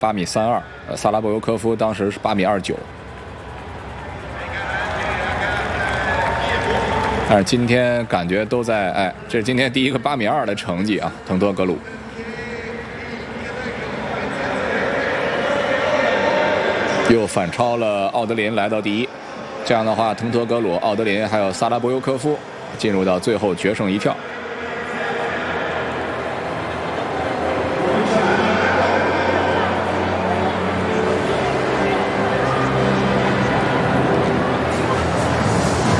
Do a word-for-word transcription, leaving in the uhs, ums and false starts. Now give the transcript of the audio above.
八米三二，呃，萨拉博尤科夫当时是八米二九。但是今天感觉都在，哎，这是今天第一个八米二的成绩啊，滕托格鲁。又反超了奥德林，来到第一。这样的话，滕托格鲁、奥德林还有萨拉博尤科夫进入到最后决胜一票。